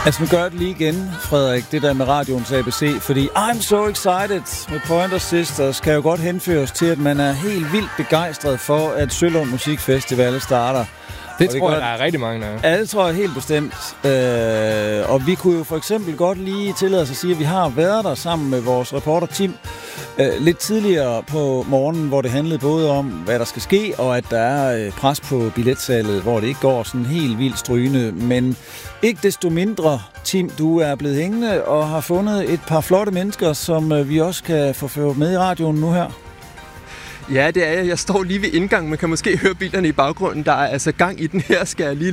Altså nu gør jeg det lige igen, Frederik, det der med radioens ABC, fordi I'm so excited med Pointer Sisters kan jo godt henføres til, at man er helt vildt begejstret for, at Sølund Musikfestival starter. Det tror jeg, der er rigtig mange af. Ja, det tror jeg helt bestemt. Og vi kunne jo for eksempel godt lige tillade os at sige, at vi har været der sammen med vores reporter Tim lidt tidligere på morgenen, hvor det handlede både om, hvad der skal ske, og at der er pres på billetsalget, hvor det ikke går sådan helt vildt strygende. Men ikke desto mindre, Tim, du er blevet hængende og har fundet et par flotte mennesker, som vi også kan få med i radioen nu her. Ja, det er jeg. Jeg står lige ved indgangen. Man kan måske høre bilerne i baggrunden. Der er altså gang i den her, skal jeg lige